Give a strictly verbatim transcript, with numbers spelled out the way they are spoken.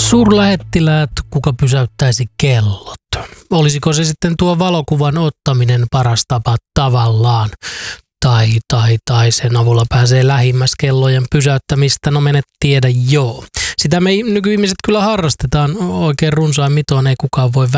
Suurlähettiläät, kuka pysäyttäisi kellot? Olisiko se sitten tuo valokuvan ottaminen paras tapa tavallaan? Tai, tai, tai sen avulla pääsee lähimmäs kellojen pysäyttämistä, no menet tiedä joo. Sitä me nykyihmiset kyllä harrastetaan oikein runsain mitoin, ei kukaan voi